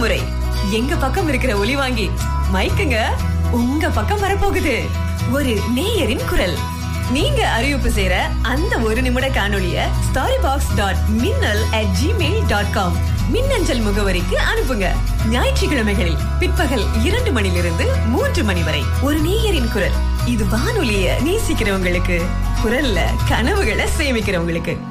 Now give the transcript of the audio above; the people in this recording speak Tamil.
முறை எங்க பக்கம் இருக்கிற ஒலி வாங்கி மைக்குங்க உங்க பக்கம் வரப்போகுது. ஒரு நேயரின் குரல். நீங்க அறிவிப்பு செய்யற அந்த ஒரு நிமிட காணொளிய storybox.minnal@gmail.com மின்னஞ்சல் முகவரிக்கு அனுப்புங்க. ஞாயிற்றுக்கிழமைகளில் பிற்பகல் 2 மணிலிருந்து 3 மணி வரை ஒரு நேயரின் குரல். இது வானொலிய நேசிக்கிறவங்களுக்கு, குரல்ல கனவுகளை சேமிக்கிறவங்களுக்கு.